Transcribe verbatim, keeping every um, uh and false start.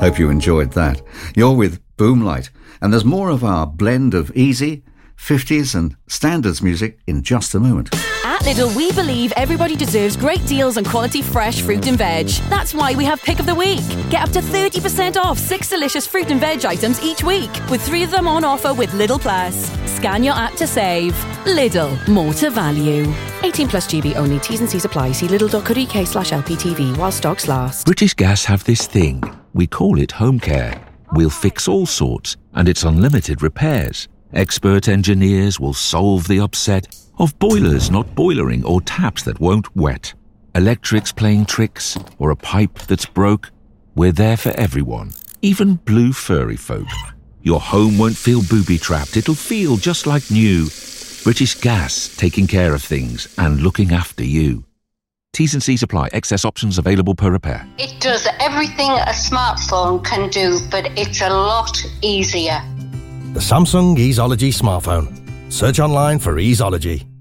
Hope you enjoyed that. You're with Boomlight, and there's more of our blend of easy, fifties and standards music in just a moment. At Lidl, we believe everybody deserves great deals on quality fresh fruit and veg. That's why we have Pick of the Week. Get up to thirty percent off six delicious fruit and veg items each week, with three of them on offer with Lidl Plus. Scan your app to save. Lidl, more to value. eighteen plus G B only. T's and C's apply. See lidl.co.uk slash LPTV while stocks last. British Gas have this thing. We call it home care. We'll fix all sorts, and it's unlimited repairs. Expert engineers will solve the upset of boilers not boilering or taps that won't wet. Electrics playing tricks or a pipe that's broke. We're there for everyone, even blue furry folk. Your home won't feel booby-trapped. It'll feel just like new. British Gas, taking care of things and looking after you. T's and C's apply. Excess options available per repair. It does everything a smartphone can do, but it's a lot easier. The Samsung Easeology smartphone. Search online for Easeology.